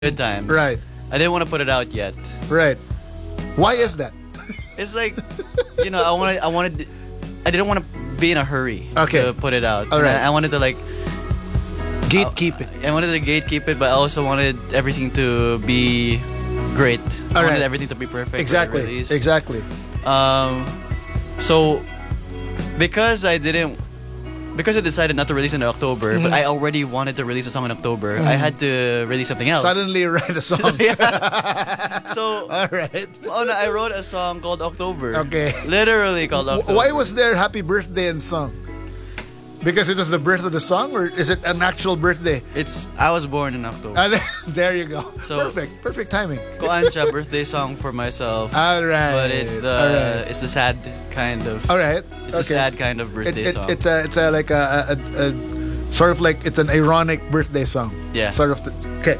Good Times. Right. I didn't want to put it out yet. Right. Why is that? It's like, I didn't want to be in a hurry Okay. to put it out. All right. I wanted to Gatekeep it. I wanted to gatekeep it, but I also wanted everything to be great. I wanted right. everything to be perfect. when it Exactly. released. Exactly. So because I decided not to release in October, but I already wanted to release a song in October, I had to release something else. Suddenly write a song. So All right. I wrote a song called October. Okay. Literally called October. Why was there happy birthday in song? Because it was the birth of the song, or is it an actual birthday? I was born in October. There you go. So- Perfect timing. Koan siya, birthday song for myself. All right. But it's the sad kind of. All right. It's a sad kind of birthday song. It's a like a sort of like it's an ironic birthday song. Yeah. Sort of.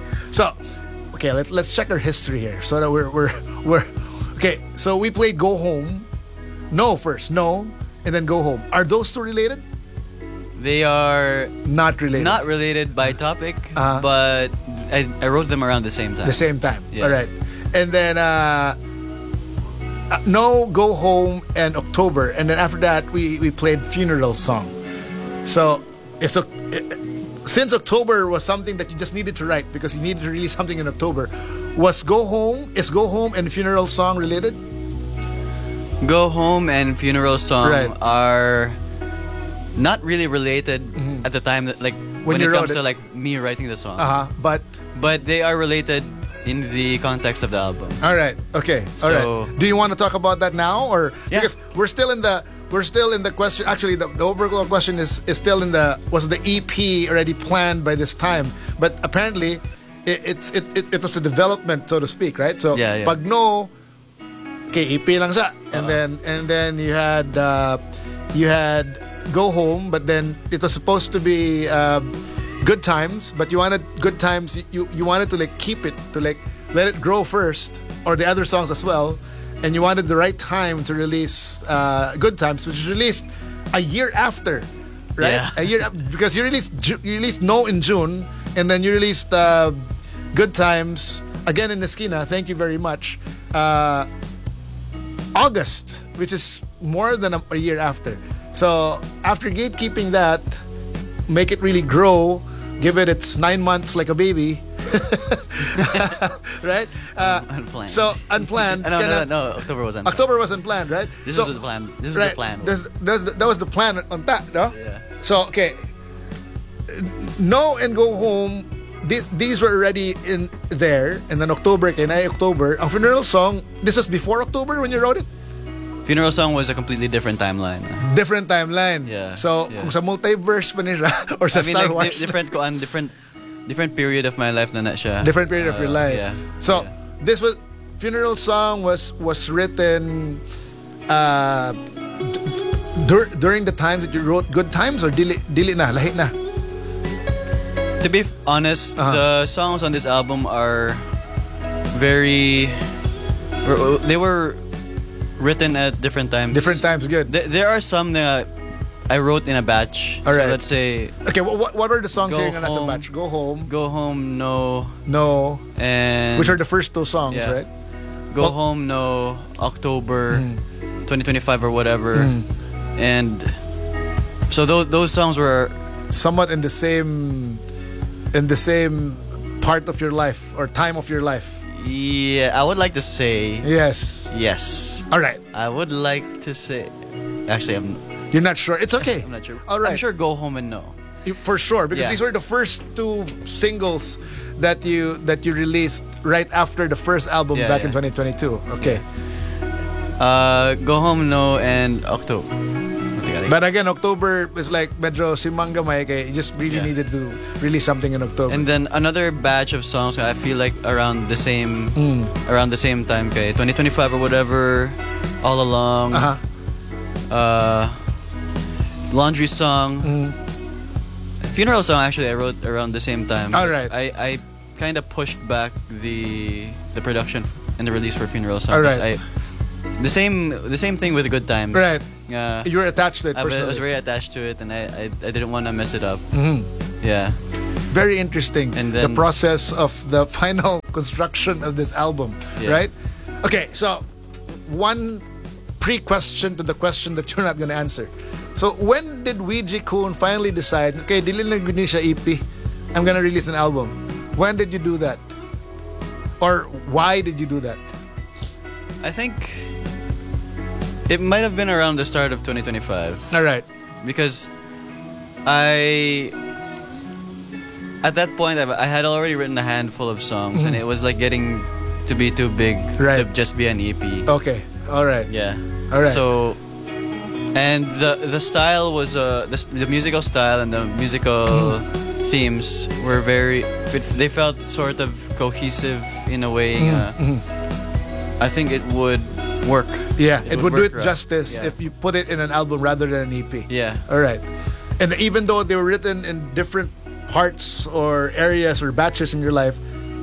Let's check our history here so that we're okay. So we played Go Home, No first, No, and then Go Home. Are those two related? They are Not related. not related by topic, Uh-huh. but I wrote them around the same time. The same time. Yeah. All right. And then No, Go Home, and October. And then after that, we played Funeral Song. So since October was something that you just needed to write because you needed to release something in October, is Go Home and Funeral Song related? Go Home and Funeral Song Right. are not really related at the time that when you it wrote comes it. to me writing the song. But But they are related in the context of the album. all right, okay, all So- right. Do you want to talk about that now, or Yeah. because we're still in the question? Actually, the overall question is still in was the EP already planned by this time? But apparently, it was a development, so to speak, right? So Yeah. pag No, okay, EP lang siya, and then you had Go Home, but then it was supposed to be Good Times, but you wanted Good Times, you wanted to keep it, to let it grow first, or the other songs as well, and you wanted the right time to release Good Times, which was released a year after, right? Yeah. A year, because you released No in June, and then you released Good Times again in Esquina. Thank you very much. August, which is more than a year after. So after gatekeeping that, make it really grow, give it its 9 months like a baby, right? Unplanned. So unplanned. No, October was unplanned. October was unplanned, right? This So- was the plan. This was right. the plan. That was the plan on that, no? Yeah. So okay, No and Go Home. These were already in there, and then October, October. Ang Funeral Song, this was before October when you wrote it? Funeral Song was a completely different timeline. Different timeline. Yeah, So, yeah. kung sa multiverse pa niya siya, or sa Star Wars. Different period of my life na siya. Different period of your life. Yeah. So, Yeah. this was, Funeral Song was written during the times that you wrote Good Times, or dili na, lahi na? To be honest, the songs on this album are they were written at different times. Different times, good. There are some that I wrote in a batch. All right. So let's say Okay, what were the songs Go here nga nasa Home. batch? Go Home, Go Home, No, No, and which are the first two songs, Yeah. right? Go Well- Home, No, October 2025 or whatever. And so those songs were Somewhat in the same part of your life or time of your life. yeah, I would like to say Yes. yes. All right. I would like to say actually You're not sure. It's okay. I'm not sure. All right. I'm sure Go Home and No. For sure, because Yeah. these were the first two singles that you released right after the first album Yeah, back in yeah. 2022. Okay. Go Home, No, and October. But again, October is like medyo simanga may kay you just really Yeah. needed to release something in October. And then another batch of songs I feel like around the same time kay 2025 or whatever, All Along. Laundry Song. Funeral Song actually I wrote around the same time. All right. I kind of pushed back the production and the release for Funeral Song. All right. The same thing with Good Times. Right. Yeah. You were attached to it I personally. was very attached to it, and I didn't want to mess it up. Mhm. Yeah. very interesting. And The then- process of the final construction of this album, Yeah. right? Okay, so one pre-question to the question that you're not going to answer. So when did Ouija Kun finally decide, okay, dili na gud ni siya EP, I'm going to release an album? When did you do that? Or why did you do that? I think it might have been around the start of 2025 All right. because at that point I had already written a handful of songs and it was like getting to be too big Right. to just be an EP. Okay. All right. Yeah. All right. So, and the style was the musical style and the musical themes were they felt sort of cohesive in a way. I think it would work. Yeah, it would do work it right. justice Yeah. if you put it in an album rather than an EP. Yeah. All right. And even though they were written in different parts or areas or batches in your life,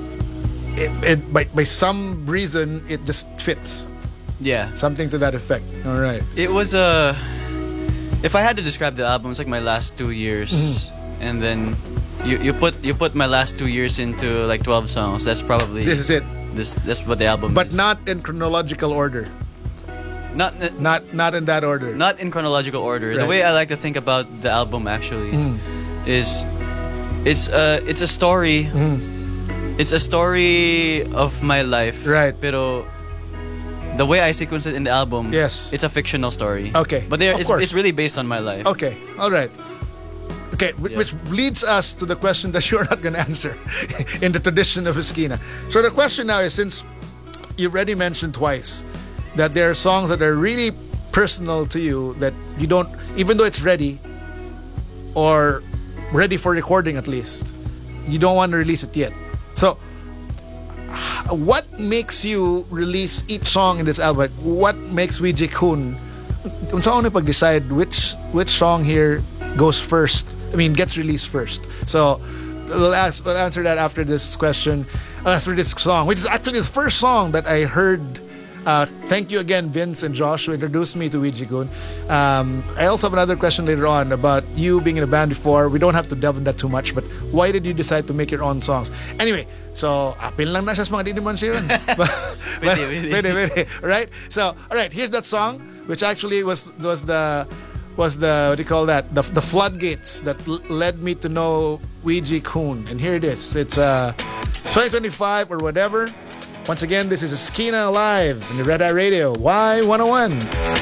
by some reason it just fits. Yeah. Something to that effect. All right. It was if I had to describe the album, it's like my last 2 years, and then you put my last 2 years into like 12 songs. That's probably This is it. That's what the album But is. not in chronological order. not Not in that order. not in chronological order. The Right. way I like to think about the album actually is it's a story. It's a story of my life. Right. Pero the way I sequence it in the album, Yes. it's a fictional story. Okay. But Of course. it's really based on my life. Okay. All right. Okay, Yeah. which leads us to the question that you're not going to answer in the tradition of Esquina. So the question now is, since you've already mentioned twice that there are songs that are really personal to you that you don't, even though it's ready or ready for recording at least, you don't want to release it yet. So what makes you release each song in this album? Like, what makes Ouija Kun kung saan mo pag-decide which song here goes first? I mean, gets released first. So we'll answer that after this question, after this song, which is actually the first song that I heard. Thank you again, Vince and Josh, who introduced me to Ouija Kun. I also have another question later on about you being in a band before. We don't have to delve in that too much, but why did you decide to make your own songs? Anyway, so apil lang na siya sa mga di naman siya yun. Pwede. Right? So, all right, here's that song, which actually was the what do you call that? The floodgates that led me to know Ouija Kun. And here it is. It's 2025 or whatever. Once again, this is Esquina Live in the Red Eye Radio, Y101.